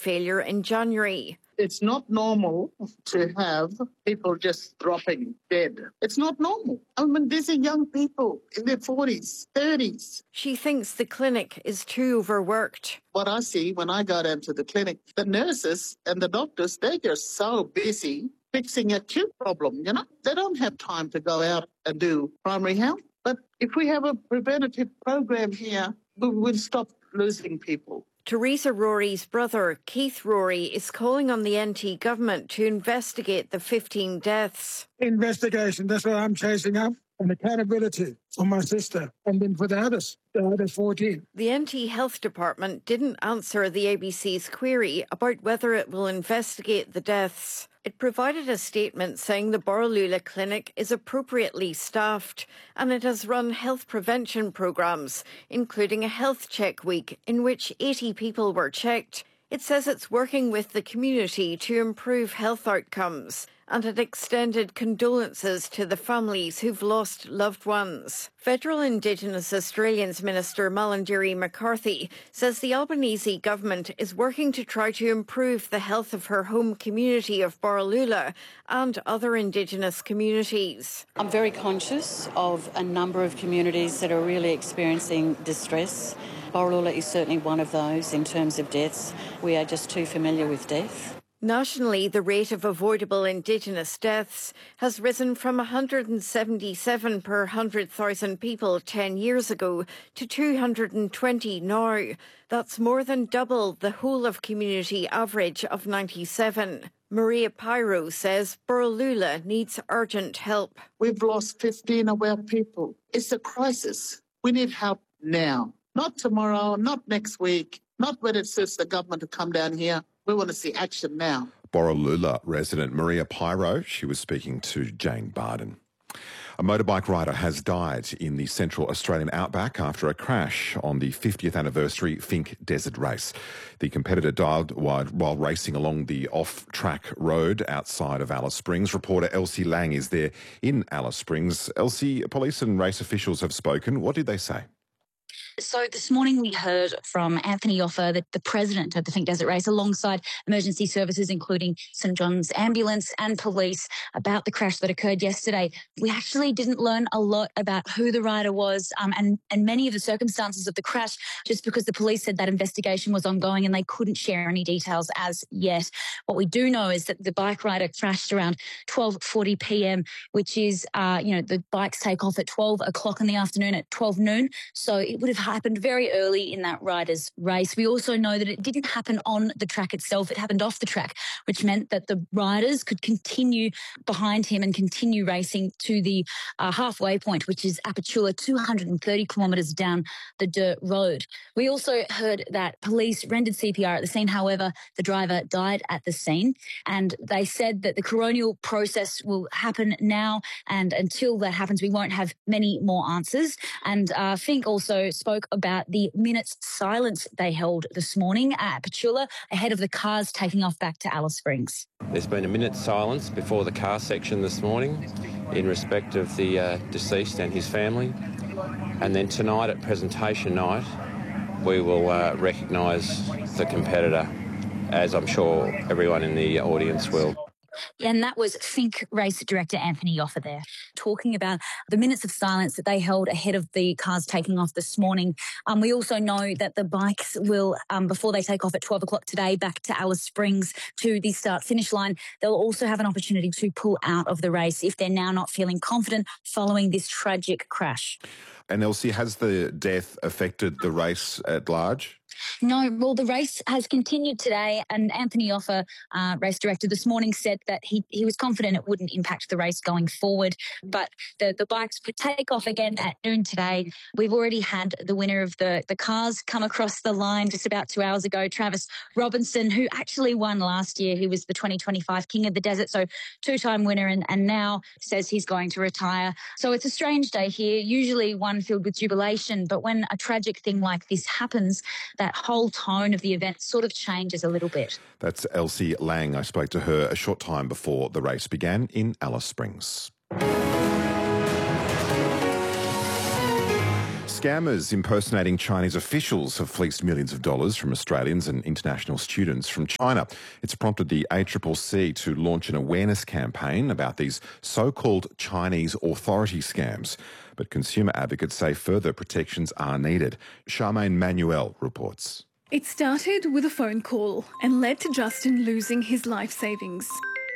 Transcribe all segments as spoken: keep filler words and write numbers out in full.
failure in January. It's not normal to have people just dropping dead. It's not normal. I mean, these are young people in their forties, thirties. She thinks the clinic is too overworked. What I see when I go down to the clinic, the nurses and the doctors, they're just so busy fixing a acute problem, you know. They don't have time to go out and do primary health. But if we have a preventative program here, we will stop losing people. Teresa Rory's brother, Keith Rory, is calling on the N T government to investigate the fifteen deaths. Investigation, that's what I'm chasing up. And accountability for my sister and then for the others, the other fourteen. The N T Health Department didn't answer the A B C's query about whether it will investigate the deaths. It provided a statement saying the Borroloola Clinic is appropriately staffed and it has run health prevention programmes, including a health check week in which eighty people were checked. It says it's working with the community to improve health outcomes, and it extended condolences to the families who've lost loved ones. Federal Indigenous Australians Minister Malarndirri McCarthy says the Albanese government is working to try to improve the health of her home community of Borroloola and other Indigenous communities. I'm very conscious of a number of communities that are really experiencing distress. Borroloola is certainly one of those in terms of deaths. We are just too familiar with death. Nationally, the rate of avoidable Indigenous deaths has risen from one hundred seventy-seven per one hundred thousand people ten years ago to two hundred twenty now. That's more than double the whole of community average of ninety-seven. Maria Pyro says Borroloola needs urgent help. We've lost fifteen of our people. It's a crisis. We need help now. Not tomorrow, not next week, not when it suits the government to come down here. We want to see action now. Borroloola resident Maria Pyro, she was speaking to Jane Barden. A motorbike rider has died in the Central Australian outback after a crash on the fiftieth anniversary Finke Desert Race. The competitor died while, while racing along the off-track road outside of Alice Springs. Reporter Elsie Lang is there in Alice Springs. Elsie, police and race officials have spoken. What did they say? So this morning we heard from Anthony Offer, the, the president of the Finke Desert Race, alongside emergency services, including St John's Ambulance and police, about the crash that occurred yesterday. We actually didn't learn a lot about who the rider was um, and, and many of the circumstances of the crash, just because the police said that investigation was ongoing and they couldn't share any details as yet. What we do know is that the bike rider crashed around twelve forty p m, which is, uh, you know, the bikes take off at twelve o'clock in the afternoon at twelve noon. So it would have happened very early in that rider's race. We also know that it didn't happen on the track itself. It happened off the track, which meant that the riders could continue behind him and continue racing to the uh, halfway point, which is Apachula, two hundred thirty kilometres down the dirt road. We also heard that police rendered C P R at the scene. However, the driver died at the scene, and they said that the coronial process will happen now, and until that happens, we won't have many more answers. And uh, Finke also spoke about the minute's silence they held this morning at Apachula ahead of the cars taking off back to Alice Springs. There's been a minute's silence before the car section this morning in respect of the uh, deceased and his family. And then tonight at presentation night, we will uh, recognise the competitor, as I'm sure everyone in the audience will. And that was Finke race director Anthony Offer there, talking about the minutes of silence that they held ahead of the cars taking off this morning. Um, we also know that the bikes will, um, before they take off at twelve o'clock today, back to Alice Springs to the start-finish line, they'll also have an opportunity to pull out of the race if they're now not feeling confident following this tragic crash. And Elsie, has the death affected the race at large? No, well, the race has continued today, and Anthony Offer, uh, race director, this morning said that he, he was confident it wouldn't impact the race going forward, but the, the bikes would take off again at noon today. We've already had the winner of the, the cars come across the line just about two hours ago, Travis Robinson, who actually won last year. He was the twenty twenty-five King of the Desert, so two-time winner, and, and now says he's going to retire. So it's a strange day here, usually one filled with jubilation, but when a tragic thing like this happens, that whole tone of the event sort of changes a little bit. That's Elsie Lang. I spoke to her a short time before the race began in Alice Springs. Scammers impersonating Chinese officials have fleeced millions of dollars from Australians and international students from China. It's prompted the A C C C to launch an awareness campaign about these so-called Chinese authority scams. But consumer advocates say further protections are needed. Charmaine Manuel reports. It started with a phone call and led to Justin losing his life savings.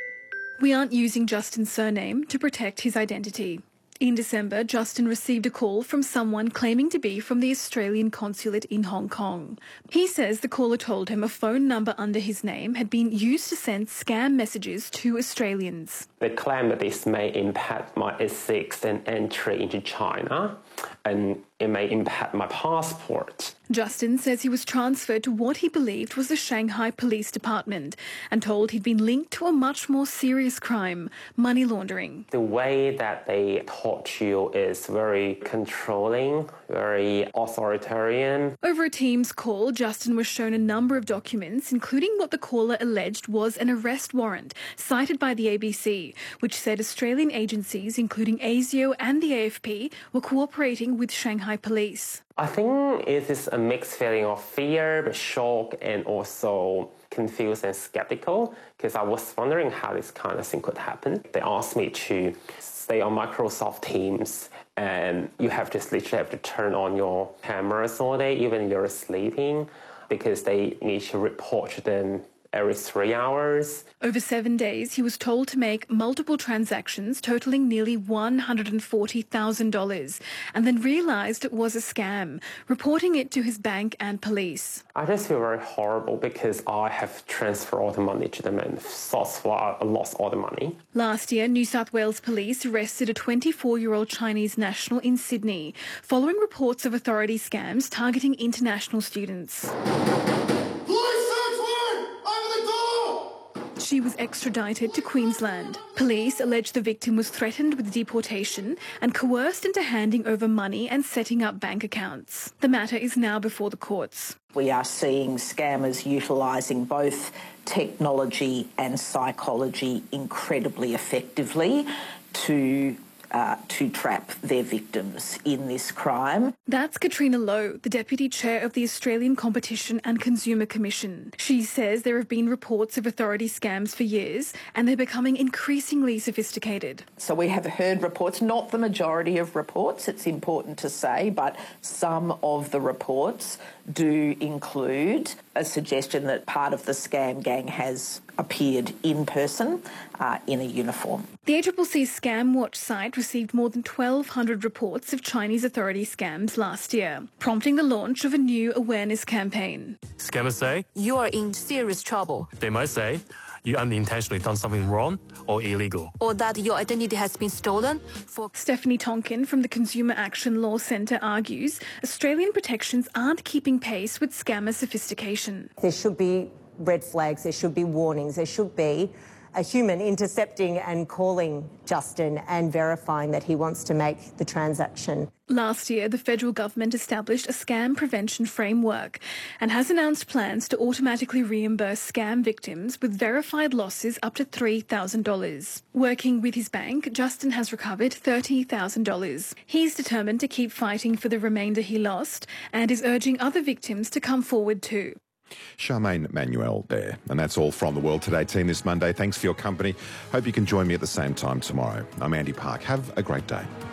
We aren't using Justin's surname to protect his identity. In December, Justin received a call from someone claiming to be from the Australian consulate in Hong Kong. He says the caller told him a phone number under his name had been used to send scam messages to Australians. They claim that this may impact my ethics and entry into China, and it may impact my passport. Justin says he was transferred to what he believed was the Shanghai Police Department and told he'd been linked to a much more serious crime, money laundering. The way that they talk you is very controlling, very authoritarian. Over a Teams call, Justin was shown a number of documents, including what the caller alleged was an arrest warrant cited by the A B C, which said Australian agencies, including ASIO and the A F P, were cooperating with Shanghai police. I think it is a mixed feeling of fear, shock, and also confused and skeptical, because I was wondering how this kind of thing could happen. They asked me to stay on Microsoft Teams, and you have to literally have to turn on your cameras all day, even you're sleeping, because they need to report to them every three hours. Over seven days, he was told to make multiple transactions totaling nearly one hundred forty thousand dollars and then realised it was a scam, reporting it to his bank and police. I just feel very horrible because I have transferred all the money to them and thus far I lost all the money. Last year, New South Wales police arrested a twenty-four-year-old Chinese national in Sydney following reports of authority scams targeting international students. She was extradited to Queensland. Police allege the victim was threatened with deportation and coerced into handing over money and setting up bank accounts. The matter is now before the courts. We are seeing scammers utilising both technology and psychology incredibly effectively to Uh, to trap their victims in this crime. That's Katrina Lowe, the Deputy Chair of the Australian Competition and Consumer Commission. She says there have been reports of authority scams for years and they're becoming increasingly sophisticated. So we have heard reports, not the majority of reports, it's important to say, but some of the reports do include a suggestion that part of the scam gang has appeared in person uh, in a uniform. The A C C C Scam Watch site received more than twelve hundred reports of Chinese authority scams last year, prompting the launch of a new awareness campaign. Scammers say, you are in serious trouble. They might say, you unintentionally done something wrong or illegal. Or that your identity has been stolen. For Stephanie Tonkin from the Consumer Action Law Centre argues Australian protections aren't keeping pace with scammer sophistication. There should be red flags, there should be warnings, there should be a human intercepting and calling Justin and verifying that he wants to make the transaction. Last year, the federal government established a scam prevention framework and has announced plans to automatically reimburse scam victims with verified losses up to three thousand dollars. Working with his bank, Justin has recovered thirty thousand dollars. He's determined to keep fighting for the remainder he lost and is urging other victims to come forward too. Charmaine Manuel there. And that's all from the World Today team this Monday. Thanks for your company. Hope you can join me at the same time tomorrow. I'm Andy Park. Have a great day.